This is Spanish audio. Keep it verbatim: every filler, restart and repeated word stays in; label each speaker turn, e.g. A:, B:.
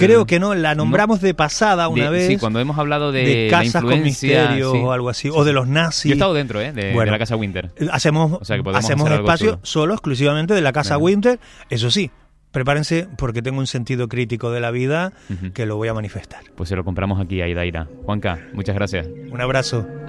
A: Creo que no, la nombramos no, de pasada una
B: de,
A: vez.
B: Sí, cuando hemos hablado de,
A: de casas
B: la
A: con misterios, sí, o algo así, sí, o de los nazis.
B: Yo he estado dentro, ¿eh? De, bueno, de la Casa Winter.
A: Hacemos,
B: o sea, que
A: hacemos espacio solo, exclusivamente de la Casa bueno. Winter. Eso sí, prepárense porque tengo un sentido crítico de la vida uh-huh. que lo voy a manifestar.
B: Pues se lo compramos aquí a Idaira. Juanca, muchas gracias.
A: Un abrazo.